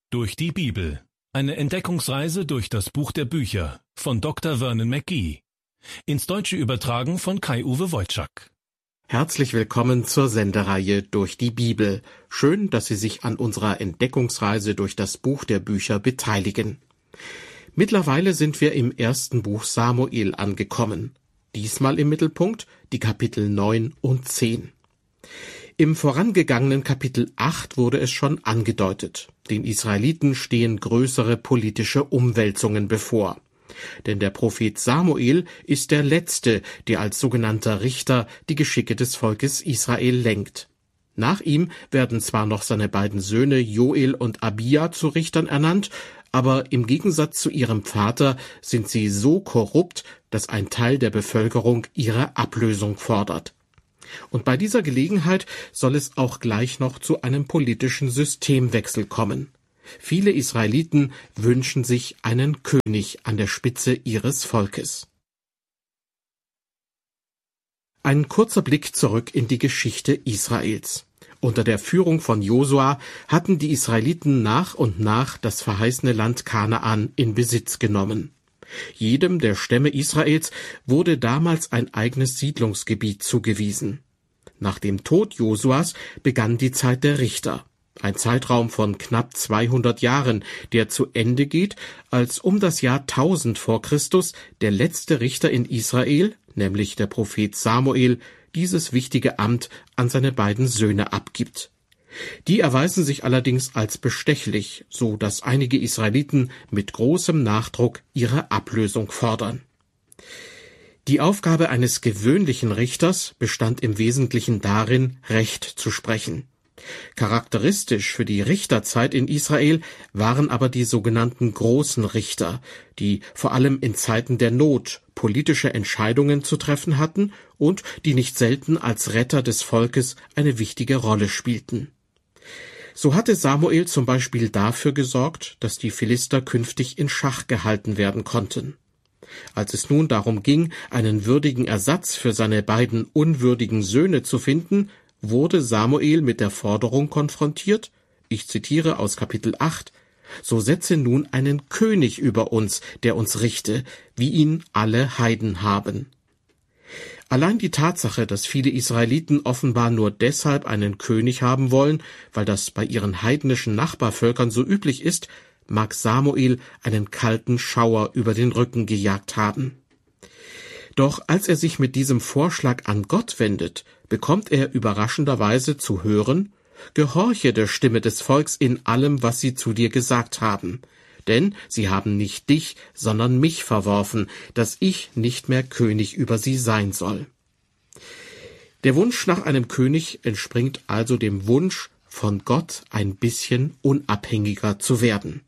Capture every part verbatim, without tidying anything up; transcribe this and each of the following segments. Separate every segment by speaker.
Speaker 1: Durch die Bibel. Eine Entdeckungsreise durch das Buch der Bücher von Doktor Vernon McGee. Ins Deutsche übertragen von Kai-Uwe Wojczak.
Speaker 2: Herzlich willkommen zur Sendereihe Durch die Bibel. Schön, dass Sie sich an unserer Entdeckungsreise durch das Buch der Bücher beteiligen. Mittlerweile sind wir im ersten Buch Samuel angekommen. Diesmal im Mittelpunkt die Kapitel neun und zehn. Im vorangegangenen Kapitel acht wurde es schon angedeutet. Den Israeliten stehen größere politische Umwälzungen bevor. Denn der Prophet Samuel ist der Letzte, der als sogenannter Richter die Geschicke des Volkes Israel lenkt. Nach ihm werden zwar noch seine beiden Söhne Joel und Abia zu Richtern ernannt, aber im Gegensatz zu ihrem Vater sind sie so korrupt, dass ein Teil der Bevölkerung ihre Ablösung fordert. Und bei dieser Gelegenheit soll es auch gleich noch zu einem politischen Systemwechsel kommen. Viele Israeliten wünschen sich einen König an der Spitze ihres Volkes. Ein kurzer Blick zurück in die Geschichte Israels. Unter der Führung von Josua hatten die Israeliten nach und nach das verheißene Land Kanaan in Besitz genommen. Jedem der Stämme Israels wurde damals ein eigenes Siedlungsgebiet zugewiesen. Nach dem Tod Josuas begann die Zeit der Richter, ein Zeitraum von knapp zweihundert Jahren, der zu Ende geht, als um das Jahr tausend vor Christus der letzte Richter in Israel, nämlich der Prophet Samuel, dieses wichtige Amt an seine beiden Söhne abgibt. Die erweisen sich allerdings als bestechlich, so dass einige Israeliten mit großem Nachdruck ihre Ablösung fordern. Die Aufgabe eines gewöhnlichen Richters bestand im Wesentlichen darin, Recht zu sprechen. Charakteristisch für die Richterzeit in Israel waren aber die sogenannten großen Richter, die vor allem in Zeiten der Not politische Entscheidungen zu treffen hatten und die nicht selten als Retter des Volkes eine wichtige Rolle spielten. So hatte Samuel zum Beispiel dafür gesorgt, dass die Philister künftig in Schach gehalten werden konnten. Als es nun darum ging, einen würdigen Ersatz für seine beiden unwürdigen Söhne zu finden, wurde Samuel mit der Forderung konfrontiert, ich zitiere aus Kapitel acht, »So setze nun einen König über uns, der uns richte, wie ihn alle Heiden haben.« Allein die Tatsache, dass viele Israeliten offenbar nur deshalb einen König haben wollen, weil das bei ihren heidnischen Nachbarvölkern so üblich ist, mag Samuel einen kalten Schauer über den Rücken gejagt haben. Doch als er sich mit diesem Vorschlag an Gott wendet, bekommt er überraschenderweise zu hören, »Gehorche der Stimme des Volks in allem, was sie zu dir gesagt haben. Denn sie haben nicht dich, sondern mich verworfen, dass ich nicht mehr König über sie sein soll.« Der Wunsch nach einem König entspringt also dem Wunsch, von Gott ein bisschen unabhängiger zu werden.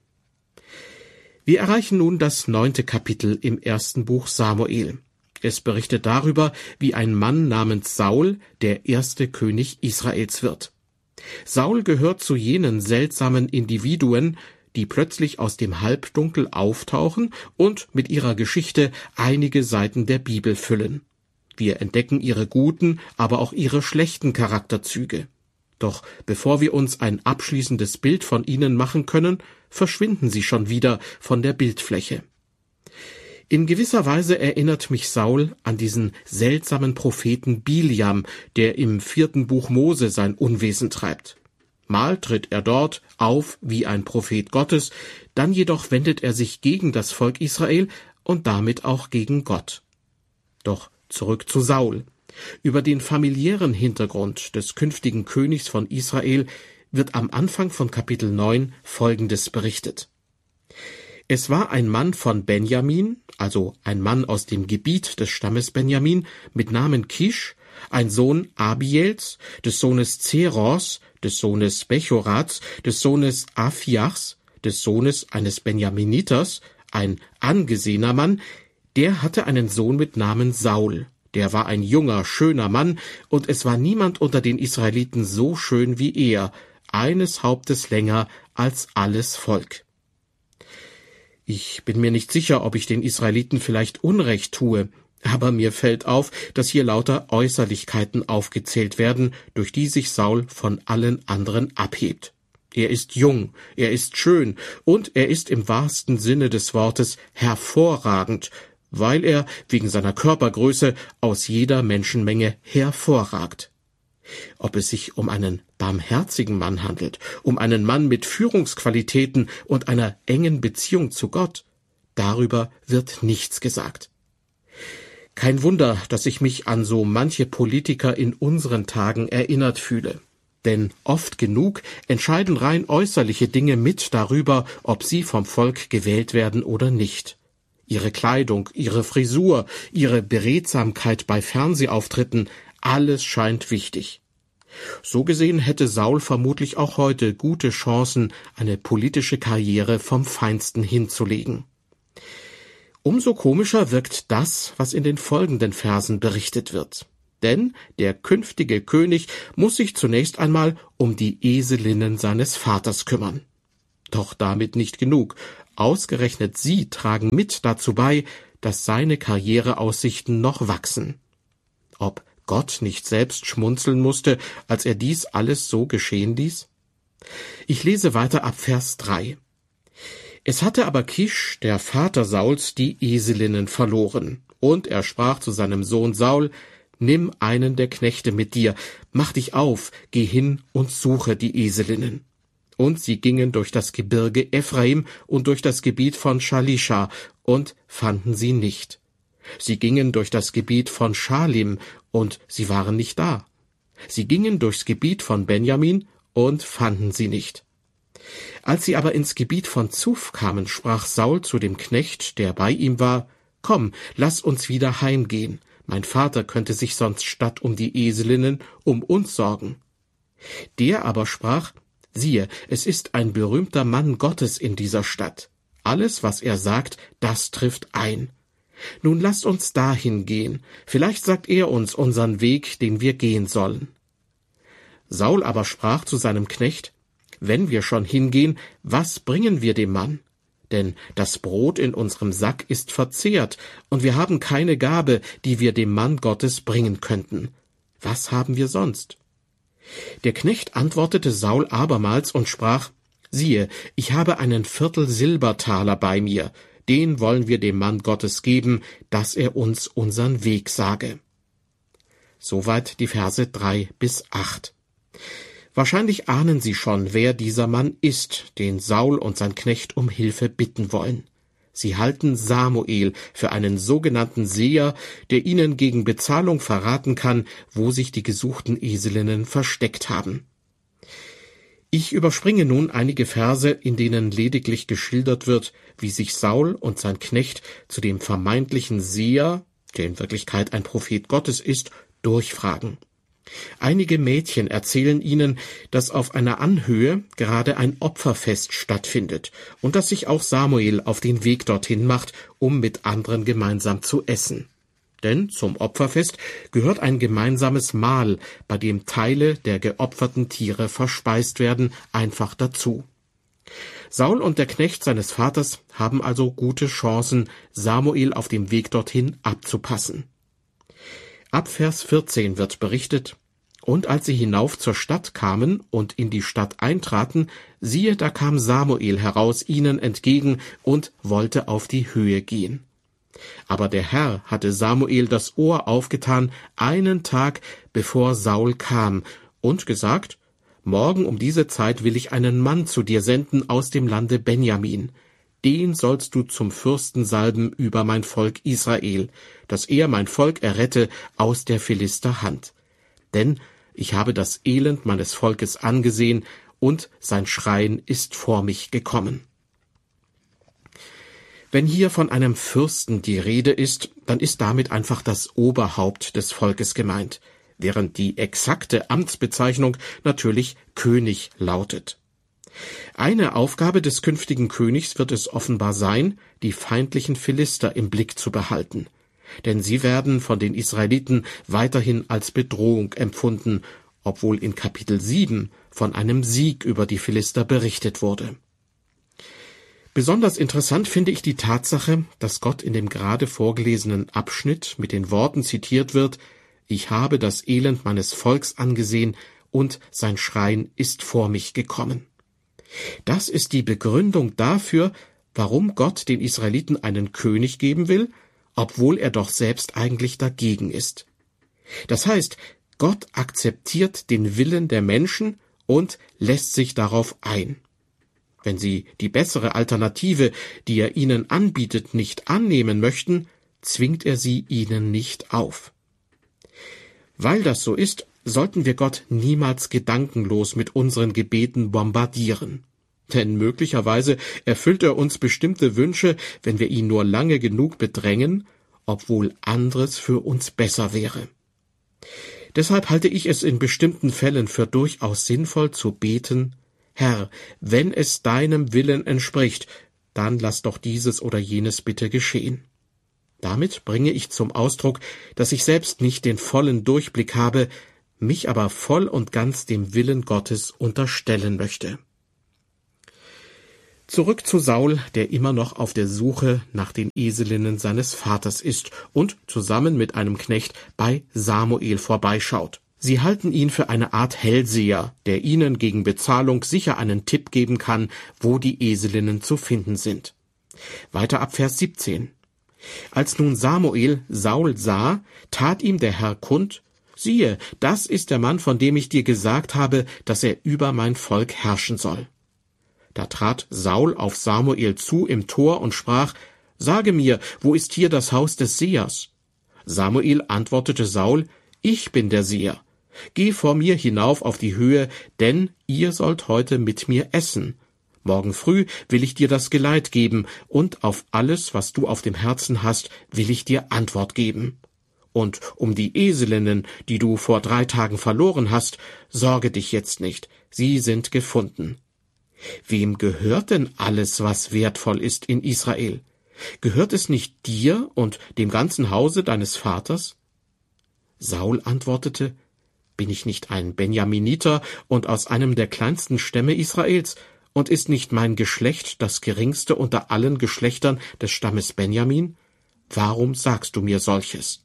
Speaker 2: Wir erreichen nun das neunte Kapitel im ersten Buch Samuel. Es berichtet darüber, wie ein Mann namens Saul der erste König Israels wird. Saul gehört zu jenen seltsamen Individuen, die plötzlich aus dem Halbdunkel auftauchen und mit ihrer Geschichte einige Seiten der Bibel füllen. Wir entdecken ihre guten, aber auch ihre schlechten Charakterzüge. Doch bevor wir uns ein abschließendes Bild von ihnen machen können, verschwinden sie schon wieder von der Bildfläche. In gewisser Weise erinnert mich Saul an diesen seltsamen Propheten Biliam, der im vierten Buch Mose sein Unwesen treibt. Mal tritt er dort auf wie ein Prophet Gottes, dann jedoch wendet er sich gegen das Volk Israel und damit auch gegen Gott. Doch zurück zu Saul. Über den familiären Hintergrund des künftigen Königs von Israel wird am Anfang von Kapitel neun Folgendes berichtet. Es war ein Mann von Benjamin, also ein Mann aus dem Gebiet des Stammes Benjamin, mit Namen Kisch, ein Sohn Abiels, des Sohnes Zeros, des Sohnes Bechorats, des Sohnes Aphiachs, des Sohnes eines Benjaminiters, ein angesehener Mann, der hatte einen Sohn mit Namen Saul. Der war ein junger, schöner Mann, und es war niemand unter den Israeliten so schön wie er, eines Hauptes länger als alles Volk. Ich bin mir nicht sicher, ob ich den Israeliten vielleicht Unrecht tue, aber mir fällt auf, dass hier lauter Äußerlichkeiten aufgezählt werden, durch die sich Saul von allen anderen abhebt. Er ist jung, er ist schön und er ist im wahrsten Sinne des Wortes hervorragend, weil er wegen seiner Körpergröße aus jeder Menschenmenge hervorragt. Ob es sich um einen barmherzigen Mann handelt, um einen Mann mit Führungsqualitäten und einer engen Beziehung zu Gott, darüber wird nichts gesagt. Kein Wunder, dass ich mich an so manche Politiker in unseren Tagen erinnert fühle. Denn oft genug entscheiden rein äußerliche Dinge mit darüber, ob sie vom Volk gewählt werden oder nicht. Ihre Kleidung, ihre Frisur, ihre Beredsamkeit bei Fernsehauftritten, alles scheint wichtig. So gesehen hätte Saul vermutlich auch heute gute Chancen, eine politische Karriere vom Feinsten hinzulegen. Umso komischer wirkt das, was in den folgenden Versen berichtet wird. Denn der künftige König muss sich zunächst einmal um die Eselinnen seines Vaters kümmern. Doch damit nicht genug. Ausgerechnet sie tragen mit dazu bei, dass seine Karriereaussichten noch wachsen. Ob Gott nicht selbst schmunzeln musste, als er dies alles so geschehen ließ? Ich lese weiter ab Vers drei. Es hatte aber Kisch, der Vater Sauls, die Eselinnen verloren, und er sprach zu seinem Sohn Saul: Nimm einen der Knechte mit dir, mach dich auf, geh hin und suche die Eselinnen. Und sie gingen durch das Gebirge Ephraim und durch das Gebiet von Shalisha und fanden sie nicht. Sie gingen durch das Gebiet von Schalim und sie waren nicht da. Sie gingen durchs Gebiet von Benjamin und fanden sie nicht. Als sie aber ins Gebiet von Zuf kamen, sprach Saul zu dem Knecht, der bei ihm war: Komm, lass uns wieder heimgehen. Mein Vater könnte sich sonst statt um die Eselinnen um uns sorgen. Der aber sprach: Siehe, es ist ein berühmter Mann Gottes in dieser Stadt. Alles, was er sagt, das trifft ein. Nun lasst uns dahin gehen. Vielleicht sagt er uns unseren Weg, den wir gehen sollen. Saul aber sprach zu seinem Knecht: Wenn wir schon hingehen, was bringen wir dem Mann? Denn das Brot in unserem Sack ist verzehrt, und wir haben keine Gabe, die wir dem Mann Gottes bringen könnten. Was haben wir sonst? Der Knecht antwortete Saul abermals und sprach: Siehe, ich habe einen Viertel Silbertaler bei mir, den wollen wir dem Mann Gottes geben, dass er uns unseren Weg sage. Soweit die Verse drei bis acht. Wahrscheinlich ahnen Sie schon, wer dieser Mann ist, den Saul und sein Knecht um Hilfe bitten wollen. Sie halten Samuel für einen sogenannten Seher, der ihnen gegen Bezahlung verraten kann, wo sich die gesuchten Eselinnen versteckt haben. Ich überspringe nun einige Verse, in denen lediglich geschildert wird, wie sich Saul und sein Knecht zu dem vermeintlichen Seher, der in Wirklichkeit ein Prophet Gottes ist, durchfragen. Einige Mädchen erzählen ihnen, dass auf einer Anhöhe gerade ein Opferfest stattfindet und dass sich auch Samuel auf den Weg dorthin macht, um mit anderen gemeinsam zu essen. Denn zum Opferfest gehört ein gemeinsames Mahl, bei dem Teile der geopferten Tiere verspeist werden, einfach dazu. Saul und der Knecht seines Vaters haben also gute Chancen, Samuel auf dem Weg dorthin abzupassen. Ab Vers vierzehn wird berichtet: Und als sie hinauf zur Stadt kamen und in die Stadt eintraten, siehe, da kam Samuel heraus ihnen entgegen und wollte auf die Höhe gehen. Aber der Herr hatte Samuel das Ohr aufgetan, einen Tag bevor Saul kam, und gesagt: Morgen um diese Zeit will ich einen Mann zu dir senden aus dem Lande Benjamin. Den sollst du zum Fürsten salben über mein Volk Israel, dass er mein Volk errette aus der Philister Hand. Denn ich habe das Elend meines Volkes angesehen, und sein Schreien ist vor mich gekommen. Wenn hier von einem Fürsten die Rede ist, dann ist damit einfach das Oberhaupt des Volkes gemeint, während die exakte Amtsbezeichnung natürlich König lautet. Eine Aufgabe des künftigen Königs wird es offenbar sein, die feindlichen Philister im Blick zu behalten. Denn sie werden von den Israeliten weiterhin als Bedrohung empfunden, obwohl in Kapitel sieben von einem Sieg über die Philister berichtet wurde. Besonders interessant finde ich die Tatsache, dass Gott in dem gerade vorgelesenen Abschnitt mit den Worten zitiert wird: Ich habe das Elend meines Volks angesehen, und sein Schreien ist vor mich gekommen. Das ist die Begründung dafür, warum Gott den Israeliten einen König geben will, obwohl er doch selbst eigentlich dagegen ist. Das heißt, Gott akzeptiert den Willen der Menschen und lässt sich darauf ein. Wenn sie die bessere Alternative, die er ihnen anbietet, nicht annehmen möchten, zwingt er sie ihnen nicht auf. Weil das so ist, sollten wir Gott niemals gedankenlos mit unseren Gebeten bombardieren. Denn möglicherweise erfüllt er uns bestimmte Wünsche, wenn wir ihn nur lange genug bedrängen, obwohl anderes für uns besser wäre. Deshalb halte ich es in bestimmten Fällen für durchaus sinnvoll zu beten: Herr, wenn es deinem Willen entspricht, dann lass doch dieses oder jenes bitte geschehen. Damit bringe ich zum Ausdruck, dass ich selbst nicht den vollen Durchblick habe, mich aber voll und ganz dem Willen Gottes unterstellen möchte. Zurück zu Saul, der immer noch auf der Suche nach den Eselinnen seines Vaters ist und zusammen mit einem Knecht bei Samuel vorbeischaut. Sie halten ihn für eine Art Hellseher, der ihnen gegen Bezahlung sicher einen Tipp geben kann, wo die Eselinnen zu finden sind. Weiter ab Vers siebzehn. Als nun Samuel Saul sah, tat ihm der Herr kund: Siehe, das ist der Mann, von dem ich dir gesagt habe, dass er über mein Volk herrschen soll. Da trat Saul auf Samuel zu im Tor und sprach: Sage mir, wo ist hier das Haus des Sehers? Samuel antwortete Saul: Ich bin der Seher. Geh vor mir hinauf auf die Höhe, denn ihr sollt heute mit mir essen. Morgen früh will ich dir das Geleit geben, und auf alles, was du auf dem Herzen hast, will ich dir Antwort geben. Und um die Eselinnen, die du vor drei Tagen verloren hast, sorge dich jetzt nicht, sie sind gefunden. Wem gehört denn alles, was wertvoll ist in Israel? Gehört es nicht dir und dem ganzen Hause deines Vaters? Saul antwortete: Bin ich nicht ein Benjaminiter und aus einem der kleinsten Stämme Israels, und ist nicht mein Geschlecht das geringste unter allen Geschlechtern des Stammes Benjamin? Warum sagst du mir solches?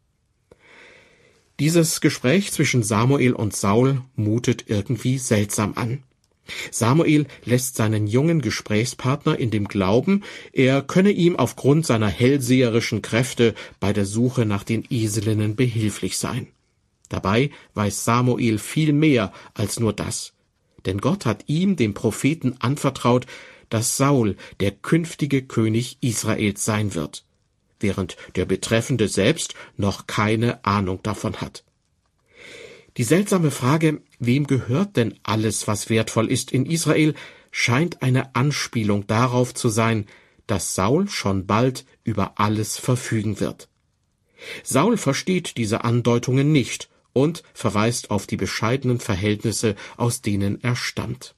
Speaker 2: Dieses Gespräch zwischen Samuel und Saul mutet irgendwie seltsam an. Samuel lässt seinen jungen Gesprächspartner in dem Glauben, er könne ihm aufgrund seiner hellseherischen Kräfte bei der Suche nach den Eselinnen behilflich sein. Dabei weiß Samuel viel mehr als nur das. Denn Gott hat ihm, dem Propheten, anvertraut, dass Saul der künftige König Israels sein wird, während der Betreffende selbst noch keine Ahnung davon hat. Die seltsame Frage, wem gehört denn alles, was wertvoll ist in Israel, scheint eine Anspielung darauf zu sein, dass Saul schon bald über alles verfügen wird. Saul versteht diese Andeutungen nicht und verweist auf die bescheidenen Verhältnisse, aus denen er stammt.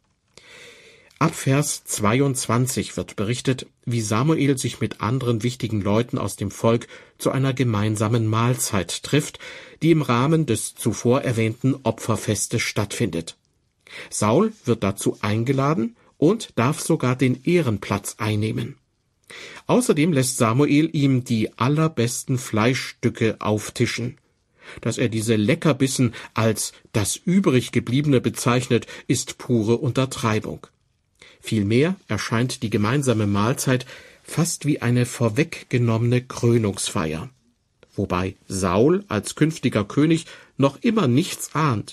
Speaker 2: Ab Vers zweiundzwanzig wird berichtet, wie Samuel sich mit anderen wichtigen Leuten aus dem Volk zu einer gemeinsamen Mahlzeit trifft, die im Rahmen des zuvor erwähnten Opferfestes stattfindet. Saul wird dazu eingeladen und darf sogar den Ehrenplatz einnehmen. Außerdem lässt Samuel ihm die allerbesten Fleischstücke auftischen. Dass er diese Leckerbissen als das Übriggebliebene bezeichnet, ist pure Untertreibung. Vielmehr erscheint die gemeinsame Mahlzeit fast wie eine vorweggenommene Krönungsfeier, wobei Saul als künftiger König noch immer nichts ahnt.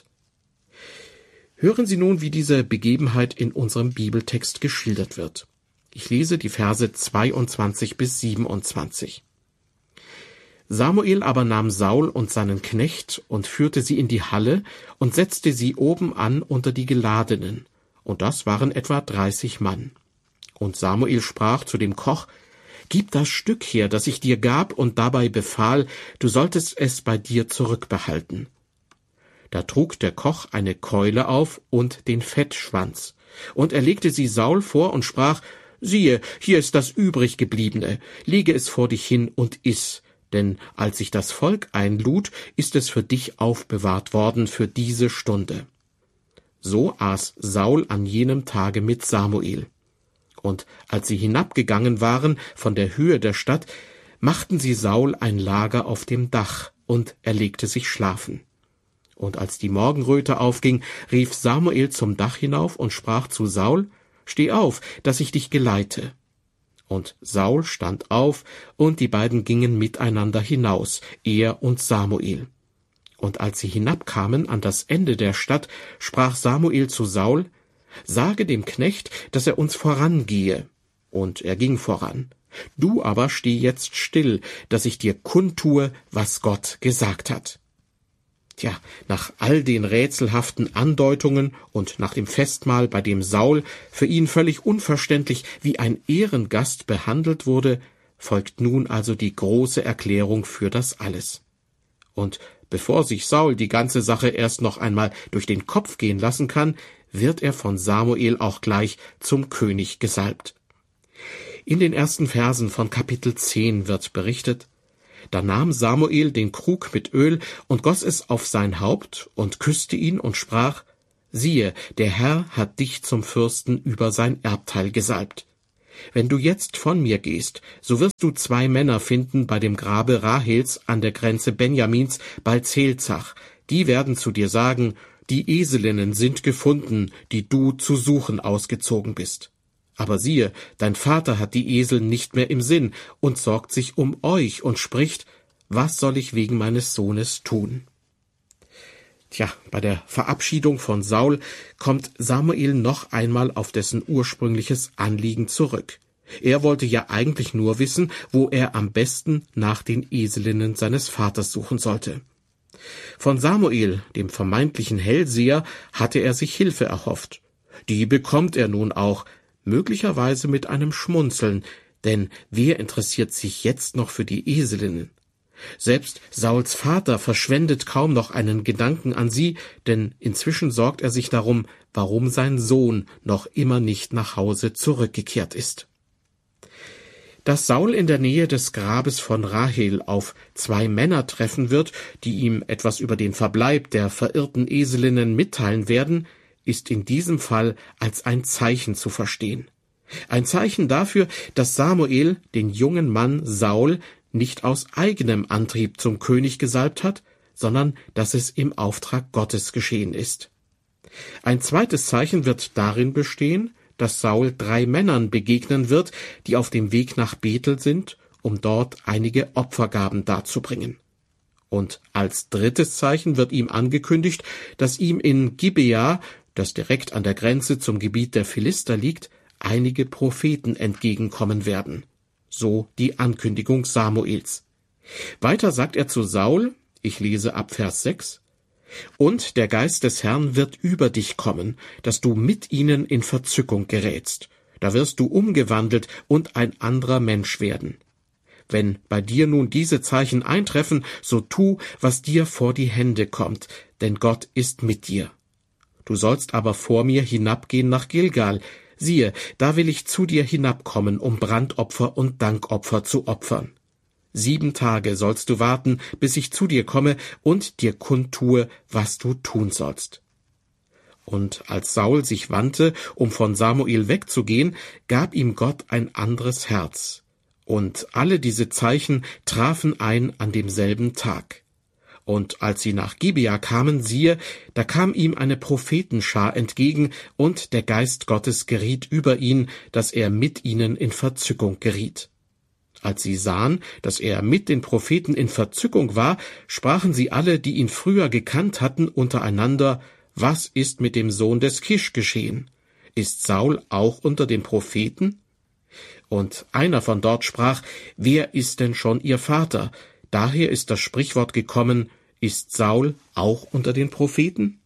Speaker 2: Hören Sie nun, wie diese Begebenheit in unserem Bibeltext geschildert wird. Ich lese die Verse zweiundzwanzig bis siebenundzwanzig. Samuel aber nahm Saul und seinen Knecht und führte sie in die Halle und setzte sie oben an unter die Geladenen, und das waren etwa dreißig Mann. Und Samuel sprach zu dem Koch: Gib das Stück her, das ich dir gab und dabei befahl, du solltest es bei dir zurückbehalten. Da trug der Koch eine Keule auf und den Fettschwanz, und er legte sie Saul vor und sprach: Siehe, hier ist das Übriggebliebene, lege es vor dich hin und iss, denn als ich das Volk einlud, ist es für dich aufbewahrt worden für diese Stunde. So aß Saul an jenem Tage mit Samuel. Und als sie hinabgegangen waren von der Höhe der Stadt, machten sie Saul ein Lager auf dem Dach, und er legte sich schlafen. Und als die Morgenröte aufging, rief Samuel zum Dach hinauf und sprach zu Saul: Steh auf, dass ich dich geleite. Und Saul stand auf, und die beiden gingen miteinander hinaus, er und Samuel. Und als sie hinabkamen an das Ende der Stadt, sprach Samuel zu Saul: Sage dem Knecht, dass er uns vorangehe. Und er ging voran. Du aber steh jetzt still, dass ich dir kundtue, was Gott gesagt hat. Tja, nach all den rätselhaften Andeutungen und nach dem Festmahl, bei dem Saul, für ihn völlig unverständlich, wie ein Ehrengast behandelt wurde, folgt nun also die große Erklärung für das alles. Und bevor sich Saul die ganze Sache erst noch einmal durch den Kopf gehen lassen kann, wird er von Samuel auch gleich zum König gesalbt. In den ersten Versen von Kapitel zehn wird berichtet: Da nahm Samuel den Krug mit Öl und goss es auf sein Haupt und küsste ihn und sprach: Siehe, der Herr hat dich zum Fürsten über sein Erbteil gesalbt. Wenn du jetzt von mir gehst, so wirst du zwei Männer finden bei dem Grabe Rahels an der Grenze Benjamins bei Zelzach. Die werden zu dir sagen: Die Eselinnen sind gefunden, die du zu suchen ausgezogen bist. Aber siehe, dein Vater hat die Esel nicht mehr im Sinn und sorgt sich um euch und spricht: Was soll ich wegen meines Sohnes tun? Tja, bei der Verabschiedung von Saul kommt Samuel noch einmal auf dessen ursprüngliches Anliegen zurück. Er wollte ja eigentlich nur wissen, wo er am besten nach den Eselinnen seines Vaters suchen sollte. Von Samuel, dem vermeintlichen Hellseher, hatte er sich Hilfe erhofft. Die bekommt er nun auch, möglicherweise mit einem Schmunzeln, denn wer interessiert sich jetzt noch für die Eselinnen? Selbst Sauls Vater verschwendet kaum noch einen Gedanken an sie, denn inzwischen sorgt er sich darum, warum sein Sohn noch immer nicht nach Hause zurückgekehrt ist. Dass Saul in der Nähe des Grabes von Rahel auf zwei Männer treffen wird, die ihm etwas über den Verbleib der verirrten Eselinnen mitteilen werden, ist in diesem Fall als ein Zeichen zu verstehen. Ein Zeichen dafür, dass Samuel den jungen Mann Saul nicht aus eigenem Antrieb zum König gesalbt hat, sondern dass es im Auftrag Gottes geschehen ist. Ein zweites Zeichen wird darin bestehen, dass Saul drei Männern begegnen wird, die auf dem Weg nach Bethel sind, um dort einige Opfergaben darzubringen. Und als drittes Zeichen wird ihm angekündigt, dass ihm in Gibea, das direkt an der Grenze zum Gebiet der Philister liegt, einige Propheten entgegenkommen werden. So die Ankündigung Samuels. Weiter sagt er zu Saul, ich lese ab Vers sechs, und der Geist des Herrn wird über dich kommen, dass du mit ihnen in Verzückung gerätst. Da wirst du umgewandelt und ein anderer Mensch werden. Wenn bei dir nun diese Zeichen eintreffen, so tu, was dir vor die Hände kommt, denn Gott ist mit dir. Du sollst aber vor mir hinabgehen nach Gilgal. Siehe, da will ich zu dir hinabkommen, um Brandopfer und Dankopfer zu opfern. Sieben Tage sollst du warten, bis ich zu dir komme und dir kundtue, was du tun sollst. Und als Saul sich wandte, um von Samuel wegzugehen, gab ihm Gott ein anderes Herz. Und alle diese Zeichen trafen ein an demselben Tag. Und als sie nach Gibea kamen, siehe, da kam ihm eine Prophetenschar entgegen, und der Geist Gottes geriet über ihn, dass er mit ihnen in Verzückung geriet. Als sie sahen, dass er mit den Propheten in Verzückung war, sprachen sie alle, die ihn früher gekannt hatten, untereinander: Was ist mit dem Sohn des Kisch geschehen? Ist Saul auch unter den Propheten? Und einer von dort sprach: Wer ist denn schon ihr Vater? Daher ist das Sprichwort gekommen: Ist Saul auch unter den Propheten?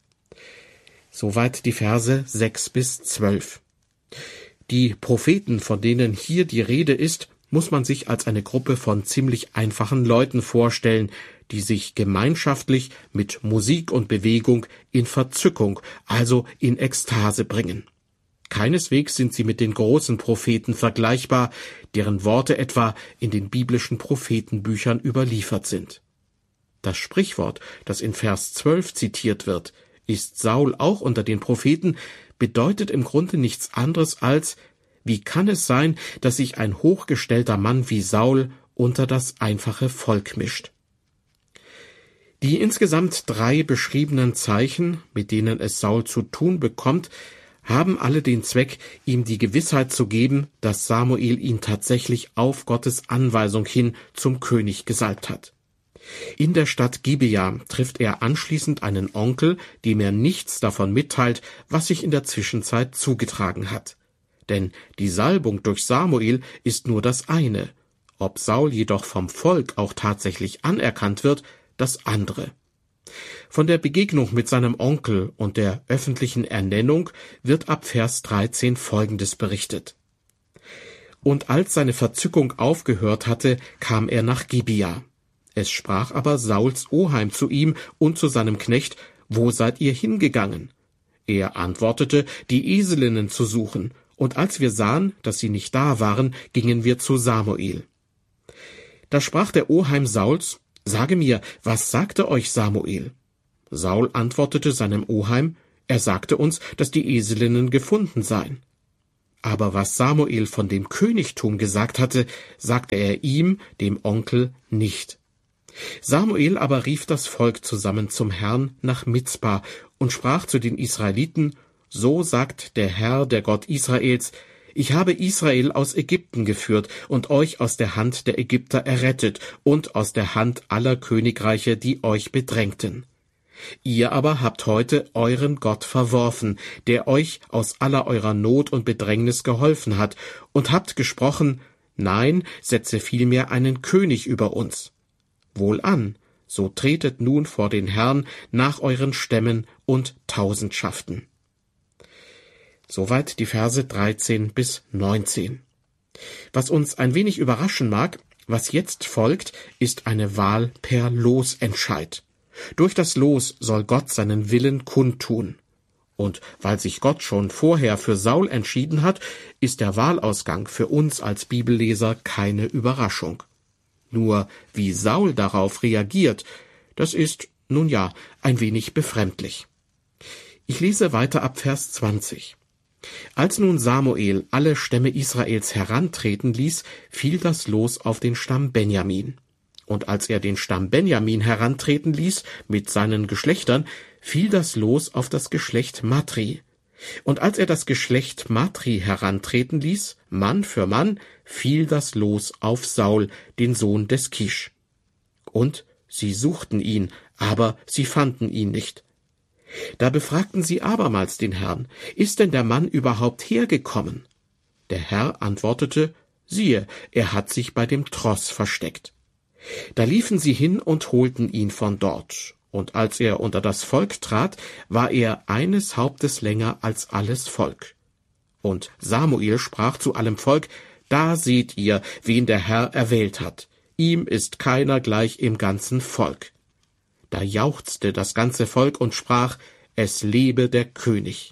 Speaker 2: Soweit die Verse sechs bis zwölf. Die Propheten, von denen hier die Rede ist, muss man sich als eine Gruppe von ziemlich einfachen Leuten vorstellen, die sich gemeinschaftlich mit Musik und Bewegung in Verzückung, also in Ekstase bringen. Keineswegs sind sie mit den großen Propheten vergleichbar, deren Worte etwa in den biblischen Prophetenbüchern überliefert sind. Das Sprichwort, das in Vers zwölf zitiert wird, ist Saul auch unter den Propheten, bedeutet im Grunde nichts anderes als: Wie kann es sein, dass sich ein hochgestellter Mann wie Saul unter das einfache Volk mischt? Die insgesamt drei beschriebenen Zeichen, mit denen es Saul zu tun bekommt, haben alle den Zweck, ihm die Gewissheit zu geben, dass Samuel ihn tatsächlich auf Gottes Anweisung hin zum König gesalbt hat. In der Stadt Gibea trifft er anschließend einen Onkel, dem er nichts davon mitteilt, was sich in der Zwischenzeit zugetragen hat. Denn die Salbung durch Samuel ist nur das eine, ob Saul jedoch vom Volk auch tatsächlich anerkannt wird, das andere. Von der Begegnung mit seinem Onkel und der öffentlichen Ernennung wird ab Vers dreizehn Folgendes berichtet. Und als seine Verzückung aufgehört hatte, kam er nach Gibea. Es sprach aber Sauls Oheim zu ihm und zu seinem Knecht: Wo seid ihr hingegangen? Er antwortete, die Eselinnen zu suchen, und als wir sahen, dass sie nicht da waren, gingen wir zu Samuel. Da sprach der Oheim Sauls: Sage mir, was sagte euch Samuel? Saul antwortete seinem Oheim: Er sagte uns, dass die Eselinnen gefunden seien. Aber was Samuel von dem Königtum gesagt hatte, sagte er ihm, dem Onkel, nicht. Samuel aber rief das Volk zusammen zum Herrn nach Mizpa und sprach zu den Israeliten: So sagt der Herr, der Gott Israels: Ich habe Israel aus Ägypten geführt und euch aus der Hand der Ägypter errettet und aus der Hand aller Königreiche, die euch bedrängten. Ihr aber habt heute euren Gott verworfen, der euch aus aller eurer Not und Bedrängnis geholfen hat, und habt gesprochen: Nein, setze vielmehr einen König über uns. Wohlan, so tretet nun vor den Herrn nach euren Stämmen und Tausendschaften. Soweit die Verse dreizehn bis neunzehn. Was uns ein wenig überraschen mag, was jetzt folgt, ist eine Wahl per Losentscheid. Durch das Los soll Gott seinen Willen kundtun. Und weil sich Gott schon vorher für Saul entschieden hat, ist der Wahlausgang für uns als Bibelleser keine Überraschung. Nur wie Saul darauf reagiert, das ist, nun ja, ein wenig befremdlich. Ich lese weiter ab Vers zwanzig. Als nun Samuel alle Stämme Israels herantreten ließ, fiel das Los auf den Stamm Benjamin. Und als er den Stamm Benjamin herantreten ließ mit seinen Geschlechtern, fiel das Los auf das Geschlecht Matri. Und als er das Geschlecht Matri herantreten ließ, Mann für Mann, fiel das Los auf Saul, den Sohn des Kisch. Und sie suchten ihn, aber sie fanden ihn nicht. Da befragten sie abermals den Herrn: Ist denn der Mann überhaupt hergekommen? Der Herr antwortete: Siehe, er hat sich bei dem Tross versteckt. Da liefen sie hin und holten ihn von dort. Und als er unter das Volk trat, war er eines Hauptes länger als alles Volk. Und Samuel sprach zu allem Volk: Da seht ihr, wen der Herr erwählt hat. Ihm ist keiner gleich im ganzen Volk. Da jauchzte das ganze Volk und sprach: Es lebe der König.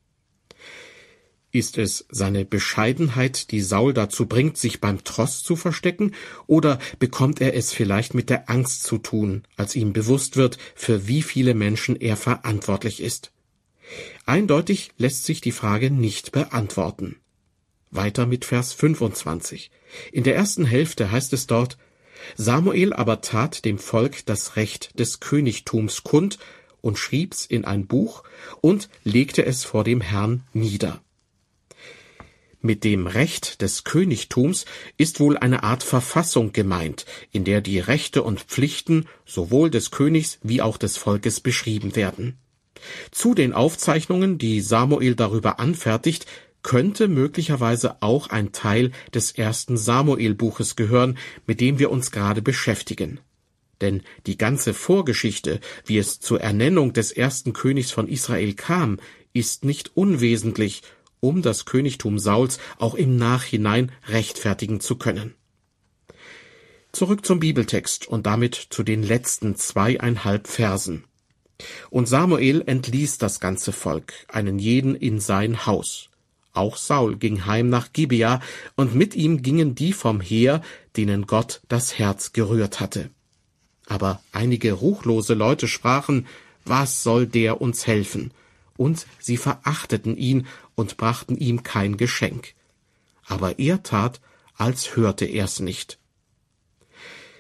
Speaker 2: Ist es seine Bescheidenheit, die Saul dazu bringt, sich beim Tross zu verstecken, oder bekommt er es vielleicht mit der Angst zu tun, als ihm bewusst wird, für wie viele Menschen er verantwortlich ist? Eindeutig lässt sich die Frage nicht beantworten. Weiter mit Vers fünfundzwanzig. In der ersten Hälfte heißt es dort: Samuel aber tat dem Volk das Recht des Königtums kund und schrieb's in ein Buch und legte es vor dem Herrn nieder. Mit dem Recht des Königtums ist wohl eine Art Verfassung gemeint, in der die Rechte und Pflichten sowohl des Königs wie auch des Volkes beschrieben werden. Zu den Aufzeichnungen, die Samuel darüber anfertigt, könnte möglicherweise auch ein Teil des ersten Samuel-Buches gehören, mit dem wir uns gerade beschäftigen. Denn die ganze Vorgeschichte, wie es zur Ernennung des ersten Königs von Israel kam, ist nicht unwesentlich, um das Königtum Sauls auch im Nachhinein rechtfertigen zu können. Zurück zum Bibeltext und damit zu den letzten zweieinhalb Versen. Und Samuel entließ das ganze Volk, einen jeden in sein Haus. Auch Saul ging heim nach Gibea, und mit ihm gingen die vom Heer, denen Gott das Herz gerührt hatte. Aber einige ruchlose Leute sprachen: Was soll der uns helfen? Und sie verachteten ihn und brachten ihm kein Geschenk. Aber er tat, als hörte er's nicht.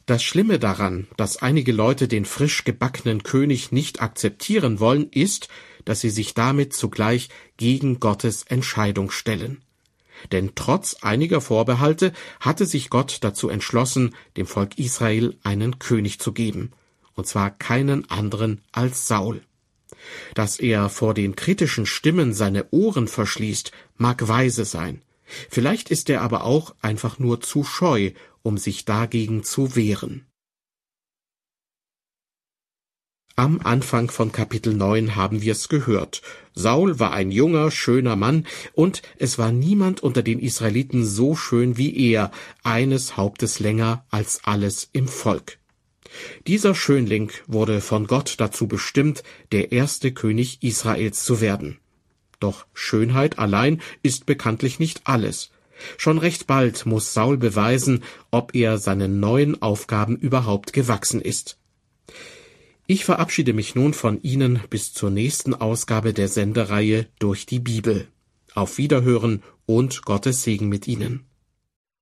Speaker 2: Das Schlimme daran, dass einige Leute den frisch gebackenen König nicht akzeptieren wollen, ist, dass sie sich damit zugleich gegen Gottes Entscheidung stellen. Denn trotz einiger Vorbehalte hatte sich Gott dazu entschlossen, dem Volk Israel einen König zu geben, und zwar keinen anderen als Saul. Dass er vor den kritischen Stimmen seine Ohren verschließt, mag weise sein. Vielleicht ist er aber auch einfach nur zu scheu, um sich dagegen zu wehren. Am Anfang von Kapitel neun haben wir es gehört. Saul war ein junger, schöner Mann, und es war niemand unter den Israeliten so schön wie er, eines Hauptes länger als alles im Volk. Dieser Schönling wurde von Gott dazu bestimmt, der erste König Israels zu werden. Doch Schönheit allein ist bekanntlich nicht alles. Schon recht bald muss Saul beweisen, ob er seinen neuen Aufgaben überhaupt gewachsen ist. Ich verabschiede mich nun von Ihnen bis zur nächsten Ausgabe der Sendereihe Durch die Bibel. Auf Wiederhören und Gottes Segen mit Ihnen.